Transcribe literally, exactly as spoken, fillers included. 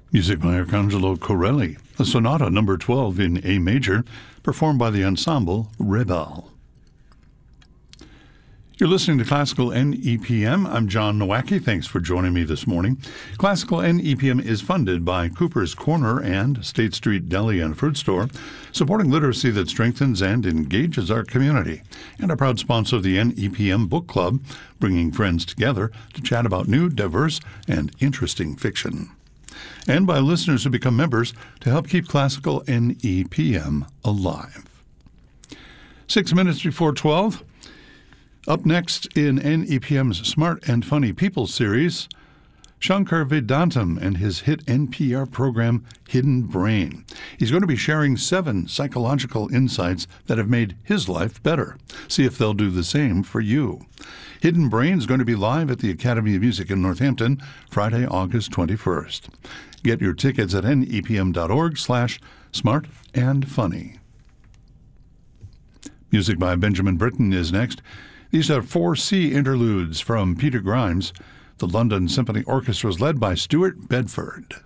Music by Arcangelo Corelli, a sonata number twelve in A major, performed by the ensemble Rebel. You're listening to Classical N E P M. I'm John Nowacki. Thanks for joining me this morning. Classical N E P M is funded by Cooper's Corner and State Street Deli and Fruit Store, supporting literacy that strengthens and engages our community, and a proud sponsor of the N E P M Book Club, bringing friends together to chat about new, diverse, and interesting fiction. And by listeners who become members to help keep Classical N E P M alive. Six minutes before twelve. Up next in N E P M's Smart and Funny People series, Shankar Vedantam and his hit N P R program Hidden Brain. He's going to be sharing seven psychological insights that have made his life better. See if they'll do the same for you. Hidden Brain is going to be live at the Academy of Music in Northampton, Friday, August twenty-first. Get your tickets at nepm.org slash smart and funny. Music by Benjamin Britten is next. These are four C interludes from Peter Grimes. The London Symphony Orchestra is led by Stuart Bedford.